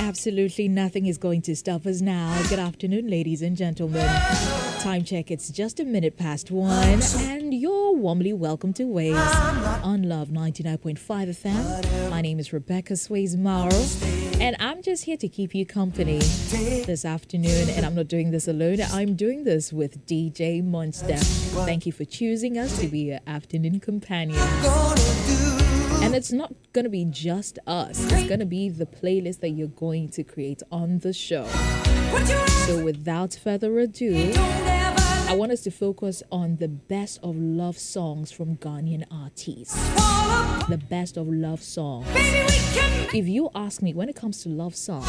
Absolutely nothing is going to stop us now. Good afternoon, ladies and gentlemen. Time check, it's just a minute past 1, and you're warmly welcome to Waves on Love 99.5 FM. My name is Rebecca Sways Mauro, and I'm just here to keep you company this afternoon. And I'm not doing this alone, I'm doing this with DJ Monster. Thank you for choosing us to be your afternoon companion. And it's not going to be just us. It's going to be the playlist that you're going to create on the show. So without further ado, I want us to focus on the best of love songs from Ghanaian artists. The best of love songs. If you ask me, when it comes to love songs,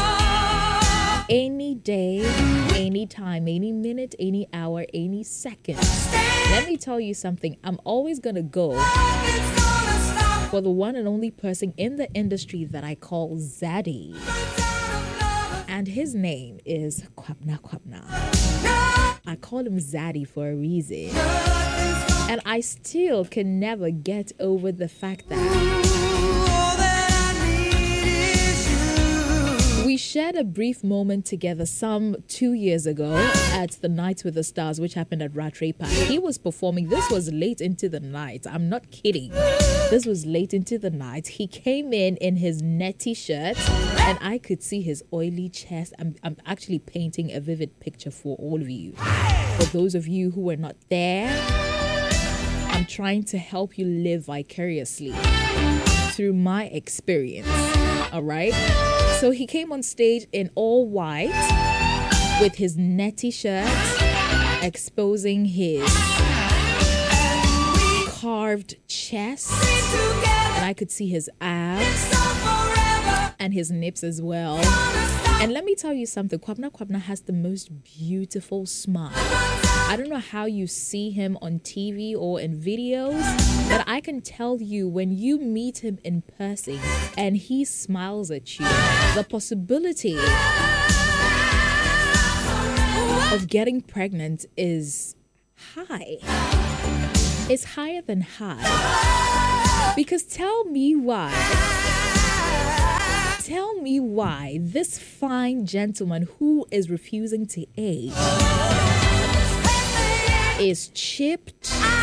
any day, any time, any minute, any hour, any second, let me tell you something. I'm always going to go for the one and only person in the industry that I call Zaddy. And his name is Kwabena Kwabena. I call him Zaddy for a reason. And I still can never get over the fact that we shared a brief moment together some 2 years ago at the Night with the Stars, which happened at Rattray Park. He was performing. This was late into the night. I'm not kidding. This was late into the night. He came in his netty shirt, and I could see his oily chest. I'm actually painting a vivid picture for all of you. For those of you who were not there, I'm trying to help you live vicariously through my experience. All right? So he came on stage in all white with his netty shirt, exposing his carved chest, and I could see his abs and his nips as well. And let me tell you something, Kwabena Kwabena has the most beautiful smile. I don't know how you see him on TV or in videos, but I can tell you when you meet him in person and he smiles at you, the possibility of getting pregnant is high. It's higher than high. Because tell me why this fine gentleman who is refusing to age is chipped